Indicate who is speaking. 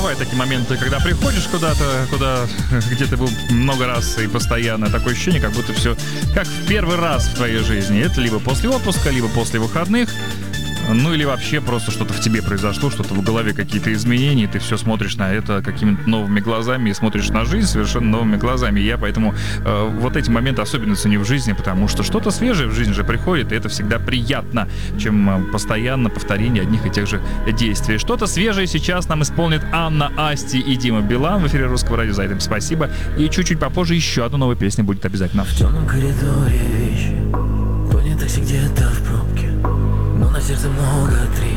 Speaker 1: бывают такие моменты, когда приходишь куда-то, где ты был много раз и постоянно, такое ощущение, как будто все как в первый раз в твоей жизни. Это либо после отпуска, либо после выходных. Ну или вообще просто что-то в тебе произошло, что-то в голове, какие-то изменения, ты все смотришь на это какими-то новыми глазами и смотришь на жизнь совершенно новыми глазами. И я поэтому вот эти моменты особенно ценю в жизни, потому что что-то свежее в жизнь же приходит, и это всегда приятно, чем постоянно повторение одних и тех же действий. Что-то свежее сейчас нам исполнит Анна Асти и Дима Билан в эфире Русского радио. За это спасибо. И чуть-чуть попозже еще одна новая песня будет обязательно.
Speaker 2: В темном коридоре вещи, понятых где-то в пробке. Но на сердце много трещин.